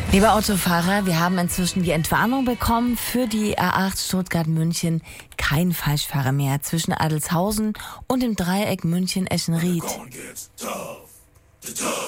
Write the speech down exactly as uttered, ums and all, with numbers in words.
Lieber Autofahrer, wir haben inzwischen die Entwarnung bekommen für die A acht Stuttgart-München. Kein Falschfahrer mehr zwischen Adelzhausen und dem Dreieck München-Eschenried.